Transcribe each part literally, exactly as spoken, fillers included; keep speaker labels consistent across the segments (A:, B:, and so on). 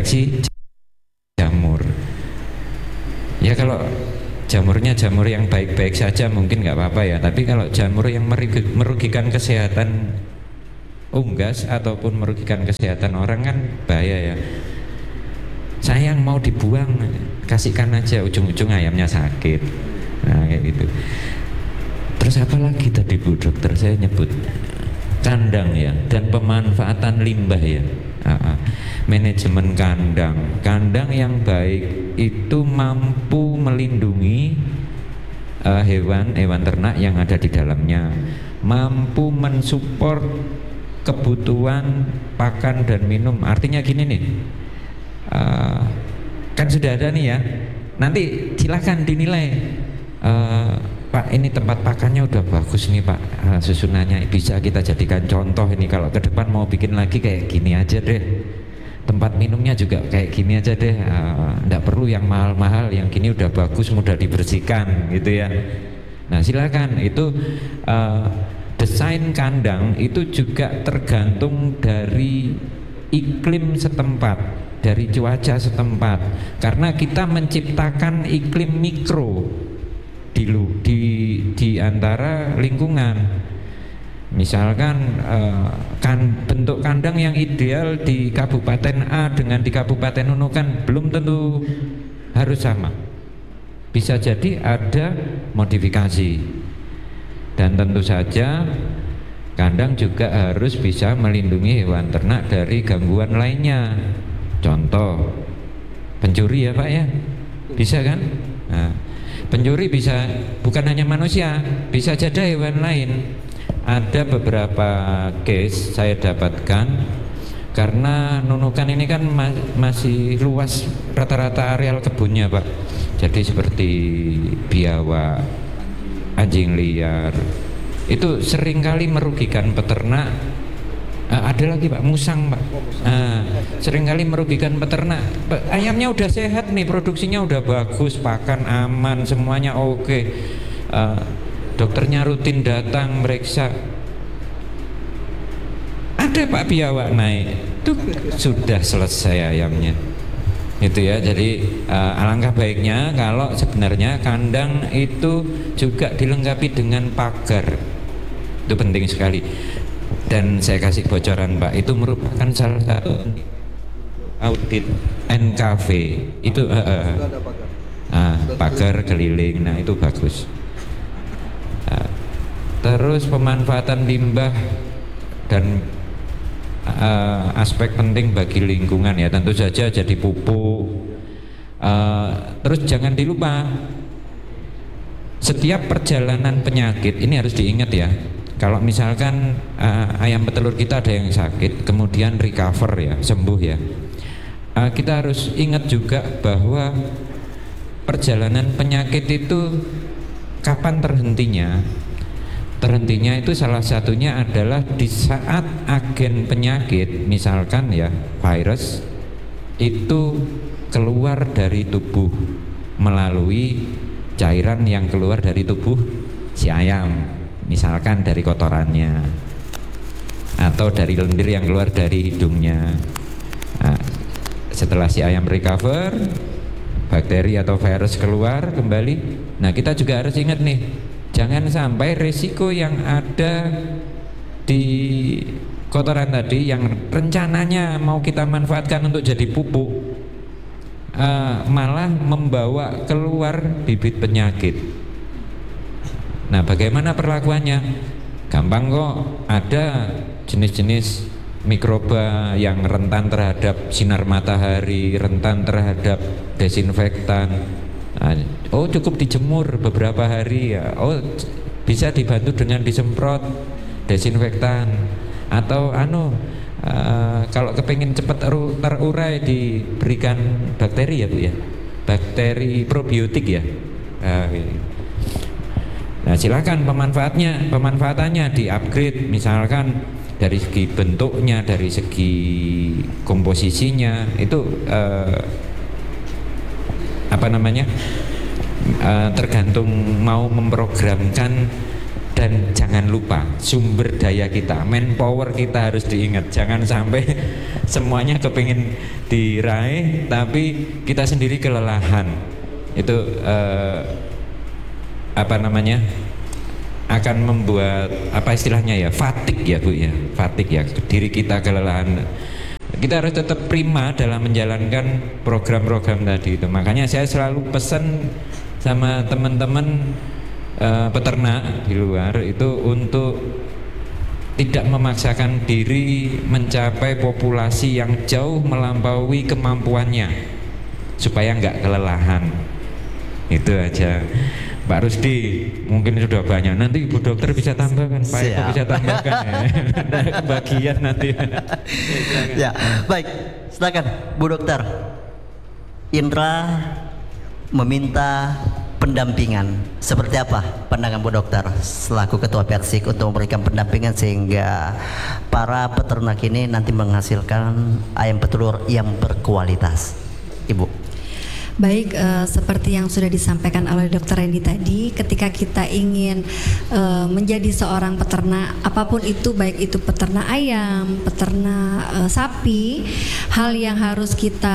A: seleksi jamur. Ya kalau jamurnya jamur yang baik-baik saja mungkin nggak apa-apa ya, tapi kalau jamur yang merugikan kesehatan unggas ataupun merugikan kesehatan orang kan bahaya ya. Sayang mau dibuang, kasihkan aja, ujung-ujung ayamnya sakit. Nah kayak gitu. Terus apa lagi tadi Bu Dokter saya nyebut? Kandang ya, dan pemanfaatan limbah ya. Aa, manajemen kandang, kandang yang baik itu mampu melindungi uh, hewan hewan ternak yang ada di dalamnya, mampu mensupport kebutuhan pakan dan minum. Artinya gini nih, uh, kan sudah ada nih ya, nanti silahkan dinilai. Uh, Pak, ini tempat pakannya udah bagus nih Pak, uh, susunannya bisa kita jadikan contoh ini, kalau ke depan mau bikin lagi kayak gini aja deh, tempat minumnya juga kayak gini aja deh, uh, nggak perlu yang mahal-mahal, yang gini udah bagus, mudah dibersihkan gitu ya. Nah silakan, itu uh, desain kandang itu juga tergantung dari iklim setempat, dari cuaca setempat, karena kita menciptakan iklim mikro di di di antara lingkungan. Misalkan eh, kan bentuk kandang yang ideal di Kabupaten A dengan di Kabupaten Nunukan belum tentu harus sama. Bisa jadi ada modifikasi. Dan tentu saja kandang juga harus bisa melindungi hewan ternak dari gangguan lainnya. Contoh pencuri ya Pak ya, bisa kan? Nah, pencuri bisa bukan hanya manusia, bisa jadi hewan lain. Ada beberapa case saya dapatkan, karena Nunukan ini kan ma masih luas rata-rata areal kebunnya Pak. Jadi seperti biawak, anjing liar, itu seringkali merugikan peternak. Uh, ada lagi Pak, musang Pak, uh, seringkali merugikan peternak. Ayamnya udah sehat nih, produksinya udah bagus, pakan aman, semuanya oke, okay. uh, dokternya rutin datang meriksa, ada Pak biawak naik, itu sudah selesai ayamnya. Itu ya, jadi uh, alangkah baiknya kalau sebenarnya kandang itu juga dilengkapi dengan pagar, itu penting sekali. Dan saya kasih bocoran Pak, itu merupakan salah satu audit N K V itu uh, uh, uh, pagar keliling, nah itu bagus. Uh, terus pemanfaatan limbah dan uh, aspek penting bagi lingkungan ya, tentu saja jadi pupuk. Uh, terus jangan dilupa, setiap perjalanan penyakit ini harus diingat ya. Kalau misalkan uh, ayam petelur kita ada yang sakit, kemudian recover ya, sembuh ya, uh, kita harus ingat juga bahwa perjalanan penyakit itu kapan terhentinya. Terhentinya itu salah satunya adalah di saat agen penyakit, misalkan ya virus, itu keluar dari tubuh melalui cairan yang keluar dari tubuh si ayam. Misalkan dari kotorannya atau dari lendir yang keluar dari hidungnya. Nah, setelah si ayam recover, bakteri atau virus keluar kembali. Nah kita juga harus ingat nih, jangan sampai resiko yang ada di kotoran tadi yang rencananya mau kita manfaatkan untuk jadi pupuk, uh, malah membawa keluar bibit penyakit. Nah bagaimana perlakuannya? Gampang kok, ada jenis-jenis mikroba yang rentan terhadap sinar matahari, rentan terhadap desinfektan. Nah, oh cukup dijemur beberapa hari ya, oh bisa dibantu dengan disemprot desinfektan. Atau anu uh, kalau kepingin cepat terurai diberikan bakteri ya Bu ya, bakteri probiotik ya. Uh, Nah silakan pemanfaatnya, pemanfaatannya di-upgrade, misalkan dari segi bentuknya, dari segi komposisinya, itu eh, apa namanya, eh, tergantung mau memprogramkan Dan jangan lupa sumber daya kita, manpower kita harus diingat. Jangan sampai semuanya kepingin diraih tapi kita sendiri kelelahan. Itu eh, apa namanya, akan membuat apa istilahnya ya, fatigue ya Bu ya, fatigue ya, diri kita kelelahan. Kita harus tetap prima dalam menjalankan program-program tadi itu. Makanya saya selalu pesan sama teman-teman Uh, peternak di luar itu untuk tidak memaksakan diri mencapai populasi yang jauh melampaui kemampuannya supaya nggak kelelahan. Itu aja Pak Rusdi, mungkin sudah banyak, nanti Bu Dokter bisa tambahkan, Pak Eko bisa tambahkan ya. Kebagian nanti.
B: Ya, baik, silakan Bu Dokter. Indra meminta pendampingan. Seperti apa pandangan Bu Dokter selaku Ketua Persik untuk memberikan pendampingan sehingga para peternak ini nanti menghasilkan ayam petelur yang berkualitas, Ibu?
C: Baik, uh, seperti yang sudah disampaikan oleh Dokter Randy tadi, ketika kita ingin uh, menjadi seorang peternak, apapun itu, baik itu peternak ayam, peternak uh, sapi, hal yang harus kita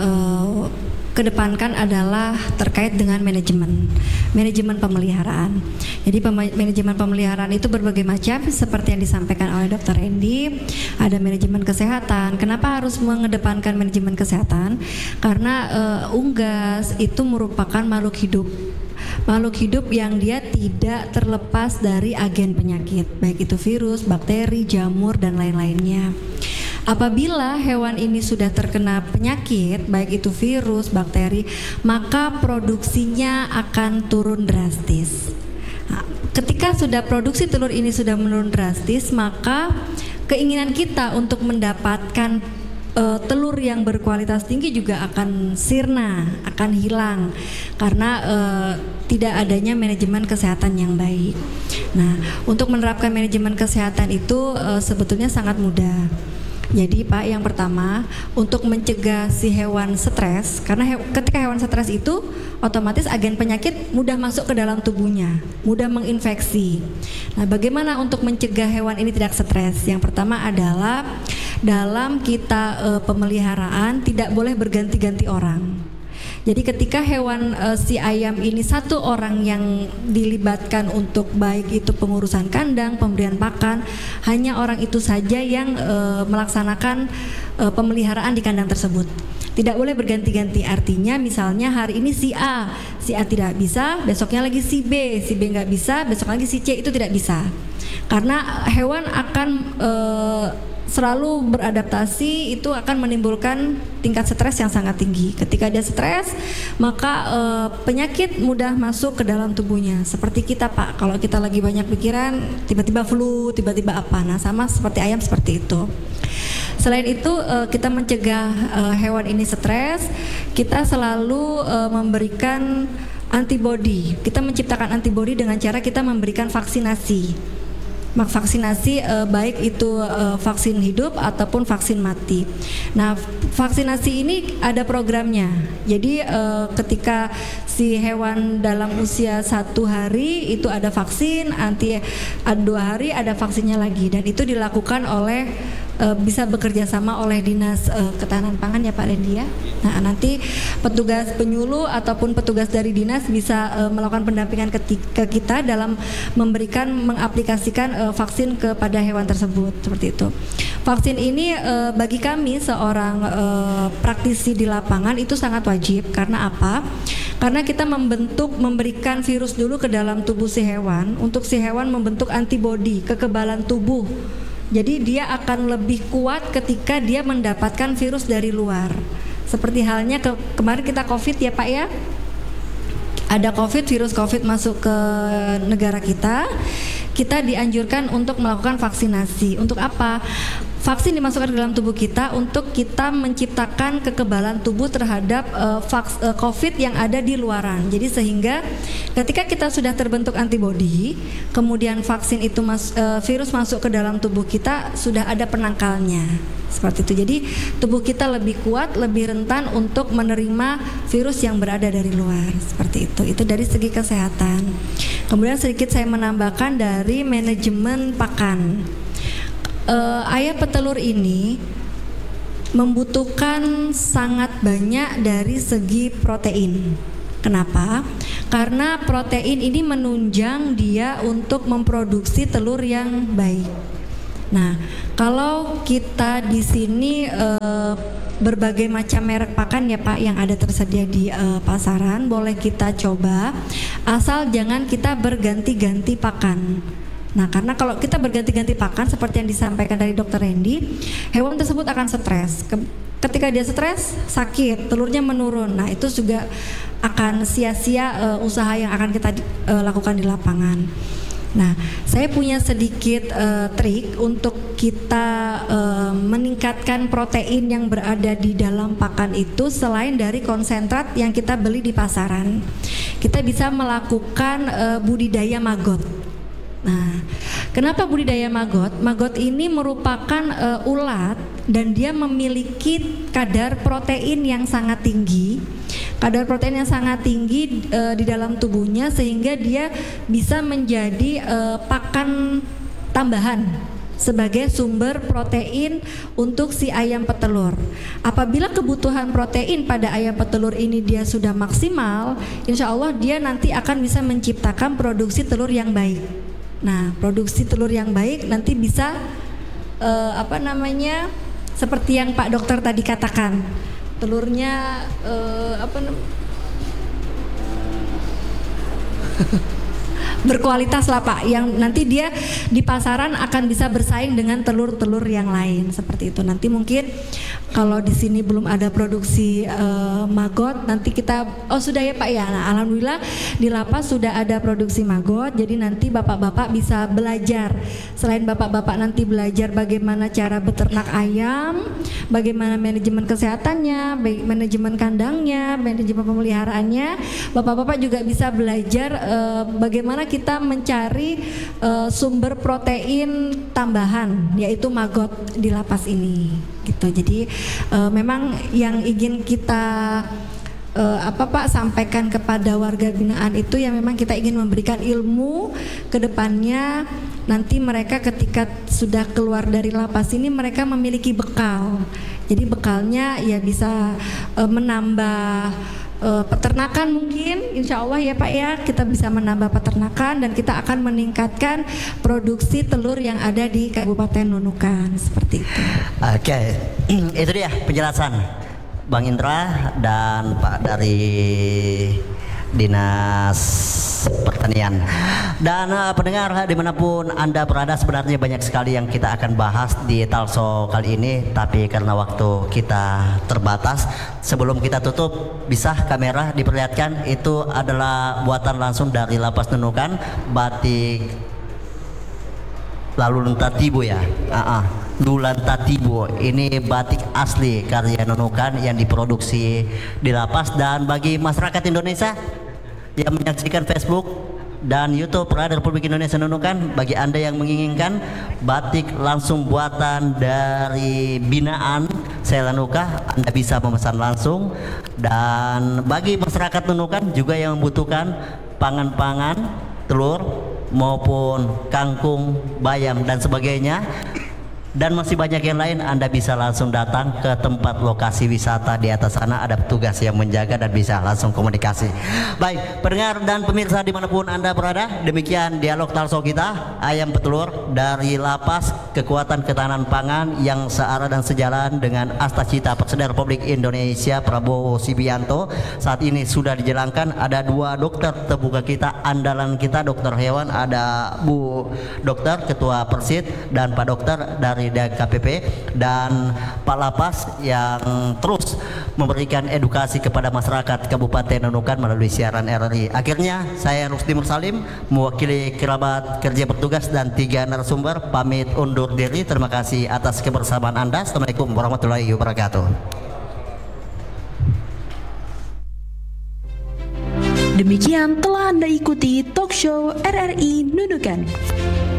C: uh, kedepankan adalah terkait dengan manajemen, manajemen pemeliharaan. Jadi pem- manajemen pemeliharaan itu berbagai macam, seperti yang disampaikan oleh Dokter Randy. Ada manajemen kesehatan. Kenapa harus mengedepankan manajemen kesehatan? Karena uh, unggas itu merupakan makhluk hidup. Makhluk hidup yang dia tidak terlepas dari agen penyakit, baik itu virus, bakteri, jamur, dan lain-lainnya. Apabila hewan ini sudah terkena penyakit, baik itu virus, bakteri, maka produksinya akan turun drastis. Nah, ketika sudah produksi telur ini sudah menurun drastis, maka keinginan kita untuk mendapatkan uh, telur yang berkualitas tinggi juga akan sirna, akan hilang karena uh, tidak adanya manajemen kesehatan yang baik. Nah, untuk menerapkan manajemen kesehatan itu uh, sebetulnya sangat mudah. Jadi Pak, yang pertama untuk mencegah si hewan stres, karena he ketika hewan stres itu otomatis agen penyakit mudah masuk ke dalam tubuhnya, mudah menginfeksi. Nah, bagaimana untuk mencegah hewan ini tidak stres? Yang pertama adalah dalam kita e, pemeliharaan tidak boleh berganti-ganti orang. Jadi ketika hewan e, si ayam ini satu orang yang dilibatkan untuk baik itu pengurusan kandang, pemberian pakan, hanya orang itu saja yang e, melaksanakan e, pemeliharaan di kandang tersebut. Tidak boleh berganti-ganti, artinya misalnya hari ini si A, si A tidak bisa, besoknya lagi si B, si B nggak bisa, besok lagi si C, itu tidak bisa. Karena hewan akan e, selalu beradaptasi, itu akan menimbulkan tingkat stres yang sangat tinggi. Ketika dia stres, maka e, penyakit mudah masuk ke dalam tubuhnya. Seperti kita Pak, kalau kita lagi banyak pikiran, tiba-tiba flu, tiba-tiba apa. Nah, sama seperti ayam seperti itu. Selain itu, e, kita mencegah e, hewan ini stres, kita selalu e, memberikan antibodi. Kita menciptakan antibodi dengan cara kita memberikan vaksinasi. Vaksinasi eh, baik itu eh, vaksin hidup ataupun vaksin mati. Nah, vaksinasi ini ada programnya. Jadi eh, ketika si hewan dalam usia satu hari itu ada vaksin, nanti ada dua hari ada vaksinnya lagi, dan itu dilakukan oleh e, bisa bekerja sama oleh Dinas e, Ketahanan Pangan ya Pak Randy ya. Nah, nanti petugas penyuluh ataupun petugas dari dinas bisa e, melakukan pendampingan ke, ke kita dalam memberikan mengaplikasikan e, vaksin kepada hewan tersebut, seperti itu. Vaksin ini e, bagi kami seorang e, praktisi di lapangan itu sangat wajib. Karena apa? Karena kita membentuk, memberikan virus dulu ke dalam tubuh si hewan, untuk si hewan membentuk antibodi, kekebalan tubuh. Jadi dia akan lebih kuat ketika dia mendapatkan virus dari luar. Seperti halnya ke, kemarin kita COVID ya Pak ya, ada COVID, virus COVID masuk ke negara kita, kita dianjurkan untuk melakukan vaksinasi. Untuk apa? Vaksin dimasukkan ke dalam tubuh kita untuk kita menciptakan kekebalan tubuh terhadap uh, vaks, uh, COVID yang ada di luaran. Jadi sehingga ketika kita sudah terbentuk antibodi, kemudian vaksin itu mas, uh, virus masuk ke dalam tubuh kita, sudah ada penangkalnya. Seperti itu. Jadi tubuh kita lebih kuat, lebih rentan untuk menerima virus yang berada dari luar. Seperti itu. Itu dari segi kesehatan. Kemudian sedikit saya menambahkan dari manajemen pakan. Uh, ayam petelur ini membutuhkan sangat banyak dari segi protein. Kenapa? Karena protein ini menunjang dia untuk memproduksi telur yang baik. Nah, kalau kita di sini uh, berbagai macam merek pakan ya Pak yang ada tersedia di uh, pasaran, boleh kita coba, asal jangan kita berganti-ganti pakan. Nah, karena kalau kita berganti-ganti pakan seperti yang disampaikan dari Dokter Randy, hewan tersebut akan stres. Ketika dia stres, sakit, telurnya menurun. Nah, itu juga akan sia-sia uh, usaha yang akan kita uh, lakukan di lapangan. Nah, saya punya sedikit uh, trik untuk kita uh, meningkatkan protein yang berada di dalam pakan itu selain dari konsentrat yang kita beli di pasaran. Kita bisa melakukan uh, budidaya maggot. Nah, kenapa budidaya maggot? Maggot ini merupakan uh, ulat dan dia memiliki kadar protein yang sangat tinggi. Kadar protein yang sangat tinggi uh, di dalam tubuhnya sehingga dia bisa menjadi uh, pakan tambahan sebagai sumber protein untuk si ayam petelur. Apabila kebutuhan protein pada ayam petelur ini dia sudah maksimal, insya Allah dia nanti akan bisa menciptakan produksi telur yang baik. Nah, produksi telur yang baik nanti bisa uh, apa namanya seperti yang Pak Dokter tadi katakan. Telurnya uh, apa namanya berkualitas lah Pak, yang nanti dia di pasaran akan bisa bersaing dengan telur-telur yang lain seperti itu. Nanti mungkin kalau di sini belum ada produksi uh, maggot, nanti kita oh sudah ya Pak ya. Nah, alhamdulillah di lapas sudah ada produksi maggot. Jadi nanti bapak-bapak bisa belajar. Selain bapak-bapak nanti belajar bagaimana cara beternak ayam, bagaimana manajemen kesehatannya, manajemen kandangnya, manajemen pemeliharaannya, bapak-bapak juga bisa belajar uh, bagaimana kita mencari uh, sumber protein tambahan yaitu maggot di lapas ini gitu. Jadi uh, memang yang ingin kita uh, apa Pak sampaikan kepada warga binaan itu ya memang kita ingin memberikan ilmu ke depannya, nanti mereka ketika sudah keluar dari lapas ini mereka memiliki bekal. Jadi bekalnya ya bisa uh, menambah Uh, peternakan mungkin, insya Allah ya Pak ya, kita bisa menambah peternakan dan kita akan meningkatkan produksi telur yang ada di Kabupaten Nunukan seperti itu.
B: Oke, okay. Itu dia penjelasan Bang Indra dan Pak dari Dinas Pertanian. Dan uh, pendengar dimanapun Anda berada, sebenarnya banyak sekali yang kita akan bahas di Talkshow kali ini, tapi karena waktu kita terbatas, sebelum kita tutup bisa kamera diperlihatkan, itu adalah buatan langsung dari Lapas Nunukan, batik Lalu Tatibo ya. Uh-uh. Lulan Tatibo ini batik asli karya Nunukan yang diproduksi di lapas. Dan bagi masyarakat Indonesia yang menyaksikan Facebook dan YouTube Radio Republik Indonesia Nunukan, bagi Anda yang menginginkan batik langsung buatan dari binaan Selanuka, Anda bisa memesan langsung. Dan bagi masyarakat Nunukan juga yang membutuhkan pangan-pangan, telur maupun kangkung, bayam dan sebagainya, dan masih banyak yang lain, Anda bisa langsung datang ke tempat lokasi wisata di atas sana, ada petugas yang menjaga dan bisa langsung komunikasi. Baik, pendengar dan pemirsa dimanapun Anda berada, demikian dialog talkshow kita Ayam Petelur dari Lapas, kekuatan ketahanan pangan yang searah dan sejalan dengan Astacita Presiden Republik Indonesia Prabowo Subianto. Saat ini sudah dijalankan, ada dua dokter terbuka kita, andalan kita, dokter hewan, ada Bu Dokter Ketua Persid dan Pak Dokter dari D K P P, dan Pak Lapas yang terus memberikan edukasi kepada masyarakat Kabupaten Nunukan melalui siaran R R I. Akhirnya saya Rusdi Mursalim mewakili kerabat kerja petugas dan tiga narasumber pamit undur diri. Terima kasih atas kebersamaan Anda. Assalamualaikum warahmatullahi wabarakatuh.
D: Demikian telah Anda ikuti talk show R R I Nunukan.